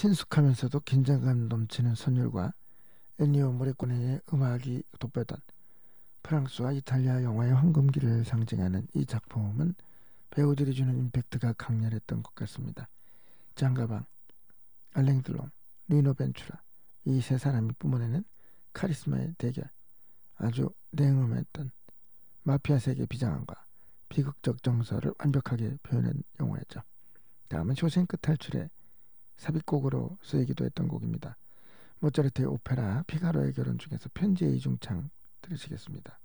친숙하면서도 긴장감 넘치는 선율과 엔니오 모리코네의 음악이 돋보였던 프랑스와 이탈리아 영화의 황금기를 상징하는 이 작품은 배우들이 주는 임팩트가 강렬했던 것 같습니다. 장가방, 알랭 드롱, 리노 벤츄라, 이 세 사람이 뿜어내는 카리스마의 대결, 아주 냉엄했던 마피아 세계 비장함과 비극적 정서를 완벽하게 표현한 영화였죠. 다음은 쇼생크 탈출의 삽입곡으로 쓰이기도 했던 곡입니다. 모차르트의 오페라 피가로의 결혼 중에서 편지의 이중창 들으시겠습니다.